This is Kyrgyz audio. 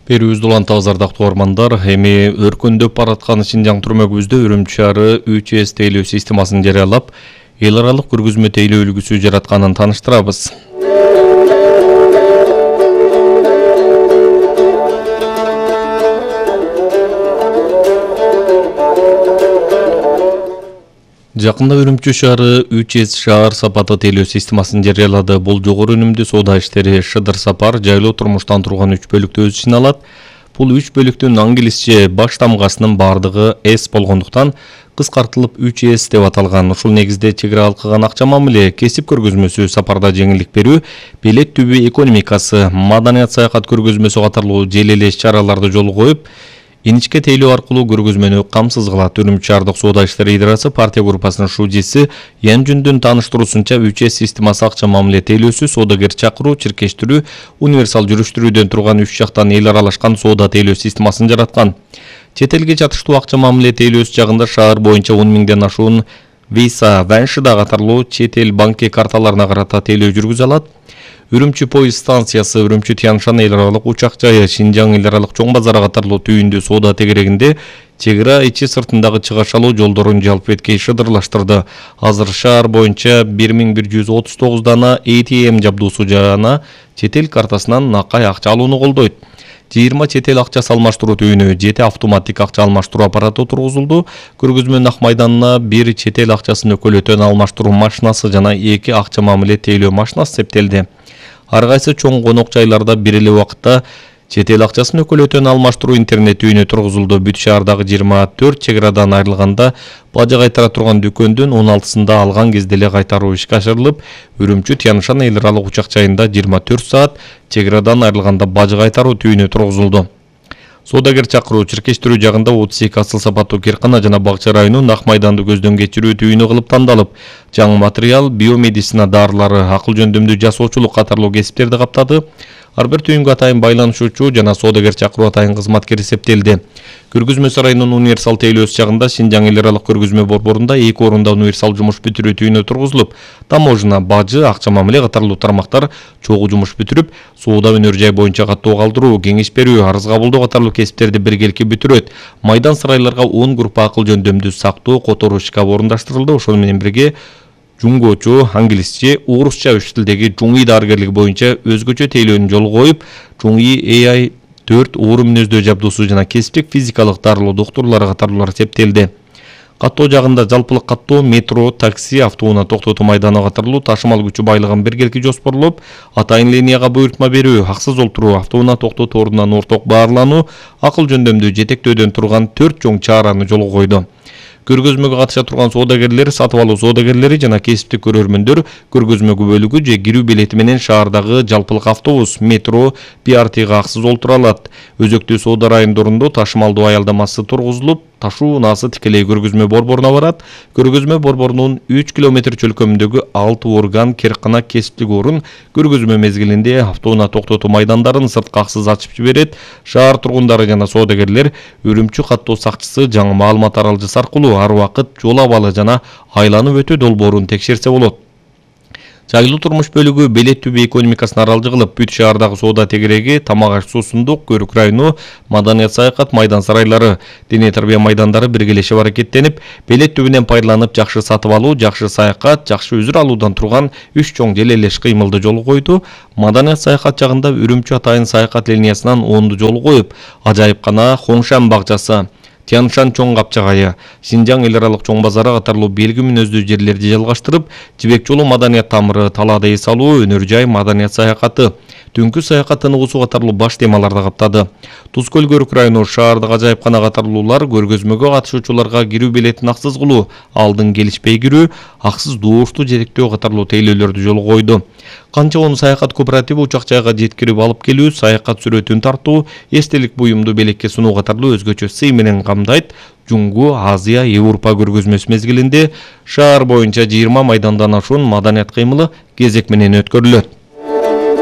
Берүүбүздү улантабыз ардактуу угармандар. Эми өркөндөп бараткан Шинжаң түрмөгүбүздө Үрүмчү шаары 3С тейлөө системасын жарыялап, эл аралык көргөзмө тейлөө үлгүсү жаратканын тааныштырабыз. Жакында Үрүмчү шаары 3С шаар сапаты тейлөө системасын жарыялады. Бул жогору өнүмдүү соода иштери, шыдыр сапар, жайлуу турмуштан турган 3 бөлүктү өз ичине алат. Бул 3 бөлүктүн англисче баш тамгасынын бардыгы S болгондуктан кыскартылып 3С деп аталган. Ушул негизде чек ара алкаган акча мамиле, кесип көргөзмөсү, сапарда жеңилдик берүү, билет түбү экономикасы, маданият саякат көргөзмөсү катарлуу желелеш чараларды жолго коюп, иничке тейлөө аркылуу көргөзмөнү камсыз кылат. Үрүмчү шаардык соода иштери идарасы партия группасынын шужиси Ян Жүндүн тааныштыруусунча 3С системасы акча мамиле тейлөөсү, соодагер чакыруу, чиркештирүү, универсал жүрүштүрүүдөн турган 3 жактан эл аралашкан соода тейлөө системасын жараткан. Чет элге жатыштуу акча мамиле тейлөөсү жагында шаар боюнча 10 миңден ашуун Visa, Vanshida катарлуу чет эл банки карталарына карата тейлөө жүргүзө алат. Үрүмчү поезд станциясы, Үрүмчү Тянь-Шань эл аралык учак жайы, Шинжаң эл аралык чоң базары катарлуу түйүндүү соода тегерегинде чек ара ичи сыртындагы чыгашалуу жолдорун жалпы эткей шыдырлаштырды. Азыр шаар боюнча 1139 дана ATM жабдуусу жана чет эл картасынан накай акча алууну колдойт. 20 чет эл акча алмаштыруу түйүнү, 7 автоматтик акча алмаштыруу аппараты тургузулду. Көргөзмөнүн ак майданына 1 чет эл акчасын өкөлөтөн алмаштыруу машинасы жана 2 акча мамиле тейлөө машинасы септелди. Ар кайсы чоң конок жайларда бир эле убакытта чет эл акчасын өкөлөтөн алмаштыруу интернет үйүнө тургузулду. Бүт шаардагы 24 чек арадан айрылганда бажы кайтара турган дүкөндүн 16сында алган кезде эле кайтаруу ишке ашырылып, Үрүмчү Тянь-Шань эл аралык учак жайында 24 саат чек арадан айрылганда бажы кайтаруу түйүнү тургузулду. Соодагер чакыруу, чиркештирүү жагында 32 асыл сапаттуу киркана жана бакча районунун ак майданды көздөн кечирүү түйүнү кылып тандалып, жаңы материал, биомедицина дарылары, акыл жөндөмдүү жасоочулук катарлуу кесиптерди каптады. Ар бир түйүнгө атайын байланышуучу жана соодагер чакыруу атайын кызматкер эсептелди. Көргөзмө сарайынын универсал тейлөөсү жагында Шинжаң эл аралык көргөзмө борборунда 2 орунда универсал жумуш бүтүрүү түйүнү тургузулуп, таможня, бажы, акча мамиле катарлуу тармактар чогуу жумуш бүтүрүп, соода өнөр жай боюнча каттоо калтыруу, кеңеш берүү, арыз кабылдоо катарлуу кесиптерди биргеликке бүтүрөт. Майдан сарайларга 10 группа акыл жөндөмдүү сактоо, которуу шкаф орундаштырылды. Ошол менен бирге жунгочу, англисче, орусча 3 тилдеги жуңи дарыгерлиги боюнча өзгөчө тейлөөнү жолго коюп, жуңи AI 4 оору мүнөздөө жабдуусу жана кесиптик физикалык дарылоо доктурлары катарлуулар септелди. Каттоо жагында жалпылык каттоо, метро, такси, автоунаа токтотуу майданы катарлуу ташымал күчү байлыгын биргеликке жоспорлоп, атайын линияга буйртма берүү, аксыз олтуруу, автоунаа токтотуу ордунан орток баарлануу, акыл жөндөмдүү жетектөөдөн турган 4 чоң чараны жолго койду. Көргөзмөгө катыша турган соодагерлер, сатып алуу соодагерлери жана кесиптик көрөрмөндөр көргөзмө күбөлүгү же кирүү билети менен шаардагы жалпылык автобус, метро, BRT-га аксыз олтура алат. Өзөктүү соода райондорунда ташымалдоо аялдамасы тургузулуп, ташуу унаасы тикелей көргөзмө борборуна барат. Көргөзмө борборунун 3 км чөлкөмүндөгү 6 орган, киркана, кесиптик орун көргөзмө мезгилинде автоунаа токтотуу майдандарын сырткы аксыз ачып жиберет. Шаар тургундары жана соодагерлер Үрүмчү каттоо сакчысы жаңы маалымат аралжысы аркылуу ар убакыт жол абалы жана айланып өтүү долбоорун текшерсе болот. Жайлуу турмуш бөлүгү билет түбү экономикасын аралжы кылып, бүт шаардагы соода тегереги, тамак аш суусундук, көрүк району, маданият саякат майдан сарайлары, дене тарбия майдандары биргелешип аракеттенип, билет түбүнөн пайдаланып жакшы сатып алуу, жакшы саякат, жакшы үзүр алуудан турган 3 чоң желелеш кыймылды жолго койду. Маданият саякат жагында Үрүмчү атайын саякат линиясынан 10 жолго коюп, ажайыпкана, Хоңшан бакчасы, Тянь-Шань чоң капчагайы, Шинжаң эл аралык чоң базары катарлуу белги мүнөздүү жерлерди жалгаштырып, Жибек жолу маданият тамыры, талаада эс алуу, өнөр жай маданият саякаты, түнкү саякаттын угусу катарлуу баш темаларды каптады. Туз көл көрүк району, шаардык ажайыпкана катарлуулар көргөзмөгө катышуучуларга кирүү билетин аксыз кылуу, алдын келишпей кирүү, аксыз доошту жетектөө катарлуу тейлөөлөрдү жолго койду. Канча он саякат кооперативи учак жайга жеткирип алып келүү, саякат сүрөтүн тартуу, эстелик буюмду белекке сунуу катарлуу өзгөчө сый менен камдайт. Жуңгу, Азия, Европа көргөзмөсү мезгилинде шаар боюнча 20 майдандан ашуун маданият кыймылы кезек менен өткөрүлөт.